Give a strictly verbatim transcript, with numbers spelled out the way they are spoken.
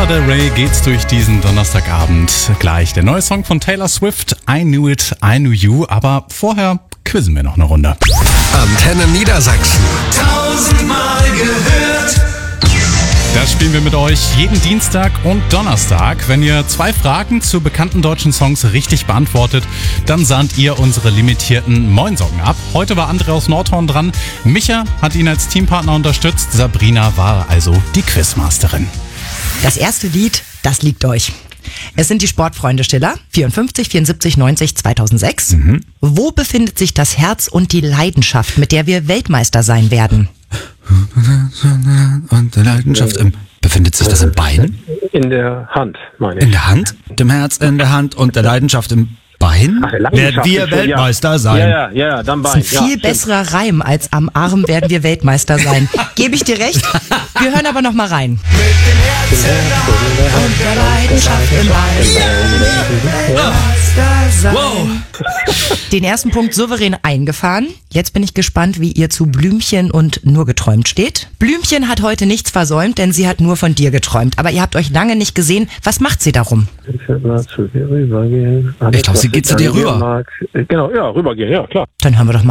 Lana Del Rey geht's durch diesen Donnerstagabend. Gleich der neue Song von Taylor Swift, I Knew It, I Knew You. Aber vorher quizzen wir noch eine Runde. Antenne Niedersachsen. Tausendmal gehört. Das spielen wir mit euch jeden Dienstag und Donnerstag. Wenn ihr zwei Fragen zu bekannten deutschen Songs richtig beantwortet, dann sahnt ihr unsere limitierten Moinsocken ab. Heute war André aus Nordhorn dran. Micha hat ihn als Teampartner unterstützt. Sabrina war also die Quizmasterin. Das erste Lied, das liegt euch. Es sind die Sportfreunde Stiller, vierundfünfzig, vierundsiebzig, neunzig, zweitausendsechs. Mhm. Wo befindet sich das Herz und die Leidenschaft, mit der wir Weltmeister sein werden? Und die Leidenschaft im... Befindet sich das im Bein? In der Hand, meine ich. In der Hand? Dem Herz in der Hand und der Leidenschaft im Bein? Ach, der werden Leidenschaft wir ist schon, Weltmeister ja. sein? Ja, ja, ja, dann Bein. Das ist ein viel ja, besserer Reim als am Arm werden wir Weltmeister sein. Gebe ich dir recht? Wir hören aber noch mal rein. Mit dem Herz in der Hand und der Leidenschaft im Bein. Weltmeister sein. Wow! Den ersten Punkt souverän eingefahren. Jetzt bin ich gespannt, wie ihr zu Blümchen und Nur geträumt steht. Blümchen hat heute nichts versäumt, denn sie hat nur von dir geträumt. Aber ihr habt euch lange nicht gesehen. Was macht sie darum? Ich werde mal zu dir rübergehen. Ich glaube, sie geht zu dir rüber. Mag. Genau, ja, rübergehen, ja, klar. Dann hören wir doch mal